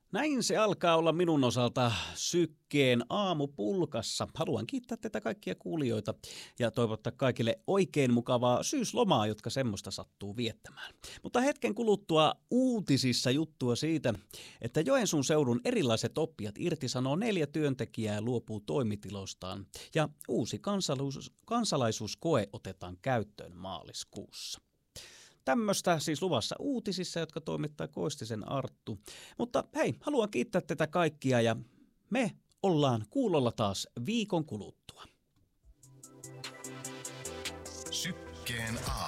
Näin se alkaa olla minun osalta Sykkeen aamupulkassa. Haluan kiittää teitä kaikkia kuulijoita ja toivottaa kaikille oikein mukavaa syyslomaa, jotka semmoista sattuu viettämään. Mutta hetken kuluttua uutisissa juttua siitä, että Joensuun seudun erilaiset oppijat irtisanoo 4 työntekijää ja luopuu toimitilostaan. Ja uusi kansalaisuuskoe otetaan käyttöön maaliskuussa. Tämmöistä siis luvassa uutisissa, jotka toimittaa Koistisen Arttu. Mutta hei, haluan kiittää teitä kaikkia ja me ollaan kuulolla taas viikon kuluttua. Sykkeen